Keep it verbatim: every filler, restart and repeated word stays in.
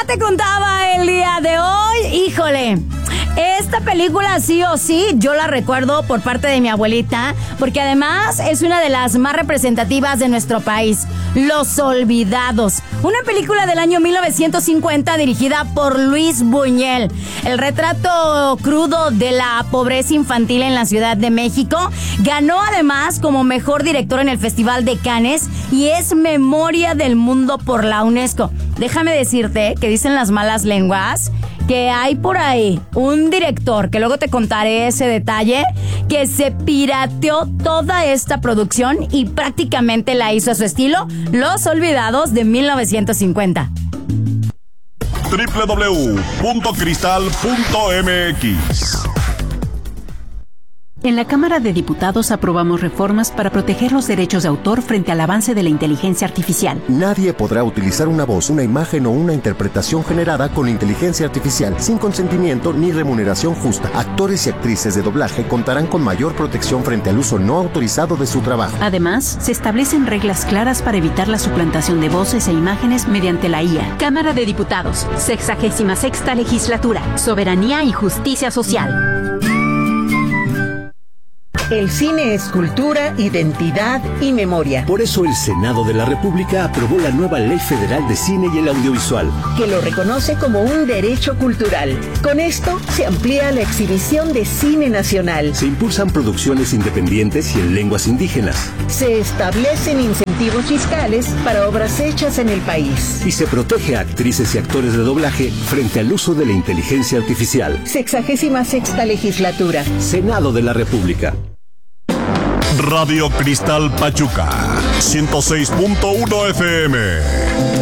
te contaba el día de hoy, híjole, esta película sí o sí, yo la recuerdo por parte de mi abuelita, porque además es una de las más representativas de nuestro país, Los Olvidados, una película del año mil novecientos cincuenta dirigida por Luis Buñuel. El retrato crudo de la pobreza infantil en la Ciudad de México ganó además como mejor director en el Festival de Cannes y es Memoria del Mundo por la UNESCO. Déjame decirte que dicen las malas lenguas que hay por ahí un director, que luego te contaré ese detalle, que se pirateó toda esta producción y prácticamente la hizo a su estilo, Los Olvidados de mil novecientos cincuenta. doble u doble u doble u punto cristal punto m x. En la Cámara de Diputados aprobamos reformas para proteger los derechos de autor frente al avance de la inteligencia artificial. Nadie podrá utilizar una voz, una imagen o una interpretación generada con inteligencia artificial sin consentimiento ni remuneración justa. Actores y actrices de doblaje contarán con mayor protección frente al uso no autorizado de su trabajo. Además, se establecen reglas claras para evitar la suplantación de voces e imágenes mediante la I A. Cámara de Diputados, sexagésima sexta legislatura, soberanía y justicia social. El cine es cultura, identidad y memoria. Por eso el Senado de la República aprobó la nueva Ley Federal de Cine y el Audiovisual, que lo reconoce como un derecho cultural. Con esto se amplía la exhibición de cine nacional. Se impulsan producciones independientes y en lenguas indígenas. Se establecen incentivos fiscales para obras hechas en el país. Y se protege a actrices y actores de doblaje frente al uso de la inteligencia artificial. Sexagésima sexta legislatura. Senado de la República. Radio Cristal Pachuca, ciento seis punto uno F M.